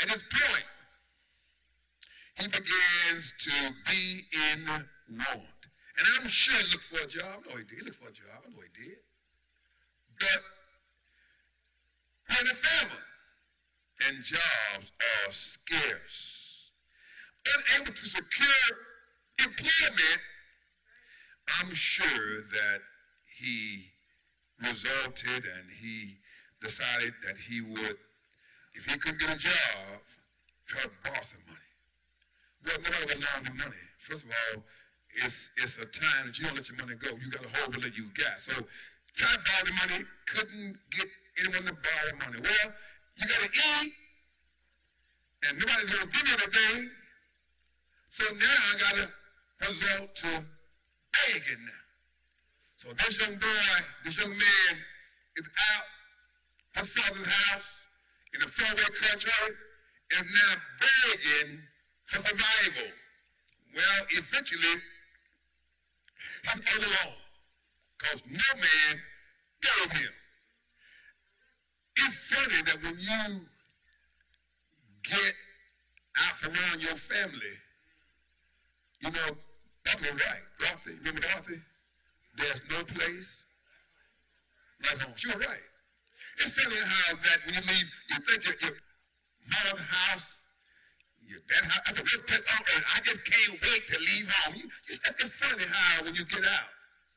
At this point, he begins to be in want. And I'm sure he looked for a job. I know he did. He looked for a job. I know he did. But we're in a famine, and jobs are scarce. Unable to secure employment, I'm sure that he resulted and he decided that he would, if he couldn't get a job, try to borrow some money. Well, nobody will loan him money. First of all, it's a time that you don't let your money go. You got to hold what you got. So try to borrow the money, couldn't get anyone to borrow money. Well, you got to eat, and nobody's going to give you anything. So now I got to resort to begging now. So this young man is out his father's house in a faraway country and now begging for survival. Well, eventually, he's all alone because no man gave him. It's funny that when you get out from around your family, you know, Dorothy was right. Dorothy, remember Dorothy? There's no place like home. She was right. It's funny how that when you leave, you think your mother's house, your dad's house, that's the real place on earth. I just can't wait to leave home. It's funny how when you get out,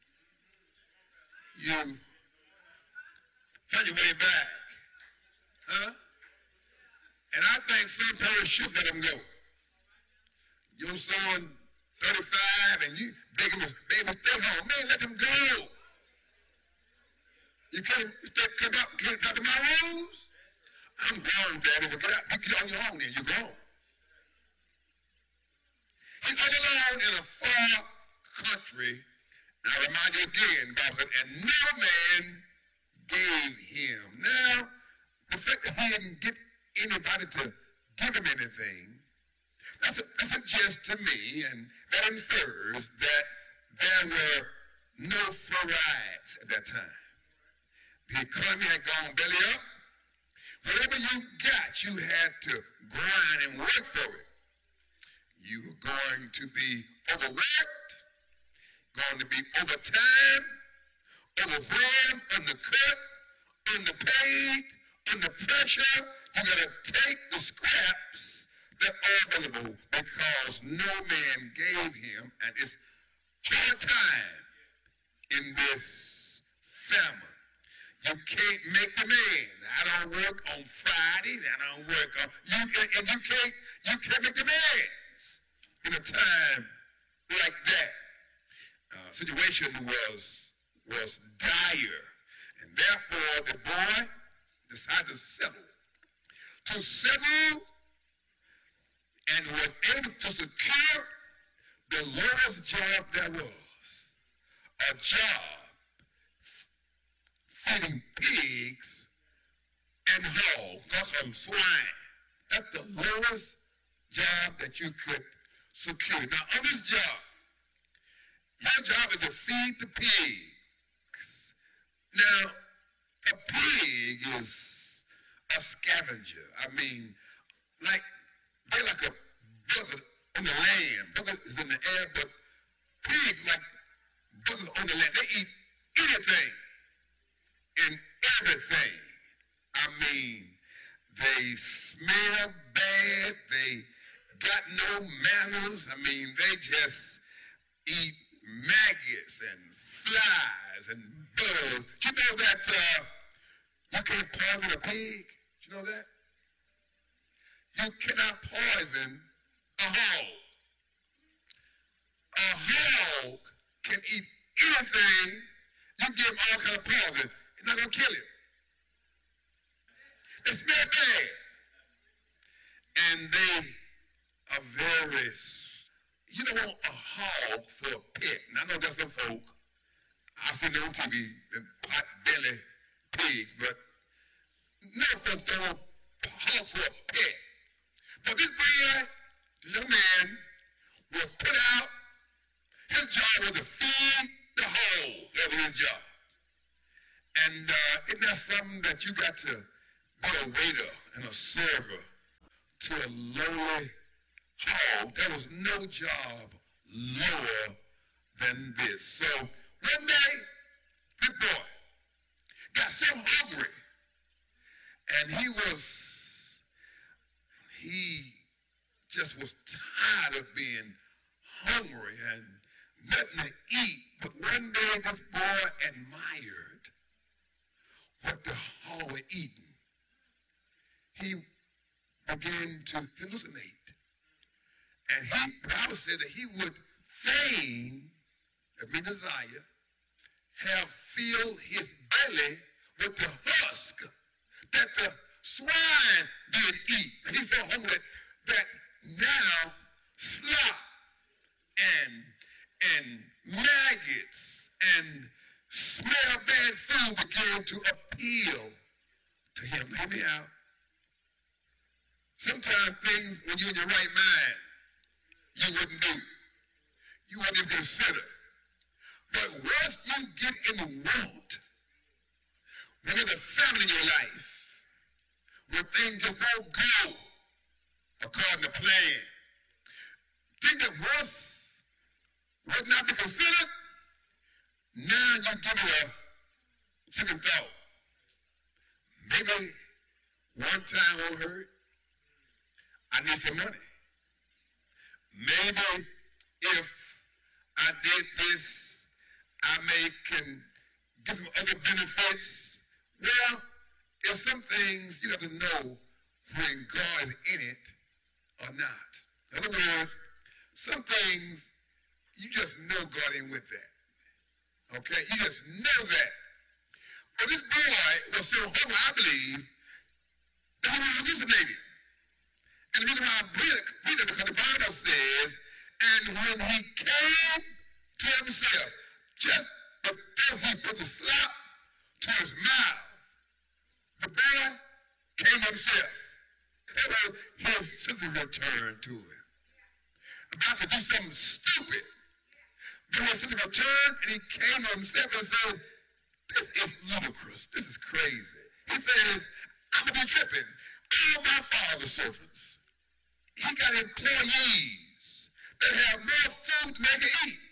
you find your way back. Huh? And I think some parents should let them go. Your son, 35, and you beg him, baby, stay home. Man, let them go. You can't come out to my rules. I'm grown, Daddy. Well, get out. You get on your own then. You're grown. He's all alone in a far country. And I remind you again, Bible said, and no man gave him. Now, the fact that he didn't get anybody to give him anything, that suggests to me, and that infers that there were no fluorides at that time. The economy had gone belly up. Whatever you got, you had to grind and work for it. You were going to be overworked, going to be overtime, overwhelmed, undercut, underpaid, under pressure. You got to take the scraps that are available because no man gave him, and it's hard time in this famine. You can't make the man. I don't work on Friday. I don't work on you can't make the demands in a time like that. Situation was dire, and therefore the boy decided to settle, and was able to secure the lowest job there was, a job feeding pigs and hogs, swine. That's the lowest job that you could secure. Now, on this job, your job is to feed the pigs. Now, a pig is a scavenger. I mean, they're like a buzzard on the land. Buzzard is in the air, but pigs like buzzards on the land. They eat anything and everything. I mean, they smell bad. They got no manners. I mean, they just eat maggots and flies and bugs. You know that you can't poison a pig? You know that? You cannot poison a hog. A hog can eat anything. You give him all kind of poison. It's not going to kill him. They smell bad. And they are very, you don't want a hog for a pet. And I know there's some folk, I've seen them on TV, the pot-belly pigs, but no folk don't want a hog for a pet. But this boy, the young man, was put out. His job was to feed the hog. That was his job. And isn't that something that you got to be a waiter and a server to a lowly hog. There was no job lower than this. So one day, this boy got so hungry, and he just was tired of being hungry and nothing to eat. But one day this boy admired what the hog were eating. He began to hallucinate. And the Bible said that he would fain, that means desire, have filled his belly with the husk that the swine did eat. And he's so hungry that now slop and maggots and smell bad food began to appeal to him. Hear me out. Sometimes things, when you're in your right mind, you wouldn't do. You wouldn't even consider. But once you get in the want, when there's a family in your life, when things just won't go according to plan, things that once would not be considered, now you give it a second thought. Maybe one time won't hurt. I need some money. Maybe if I did this, I can get some other benefits. Well, there's some things you have to know when God is in it or not. In other words, some things you just know God ain't with that. Okay? You just know that. But this boy was so hungry, I believe, that he was hallucinating. And the reason why I believe it because the Bible says, and when he came to himself, just before he put the slap to his mouth, the boy came to himself. It was his sense returned to him. About to do something stupid. But his sense returned, and he came to himself and said, this is ludicrous. This is crazy. He says, I'm going to be tripping. All my father's servants, he got employees that have more food than they can eat.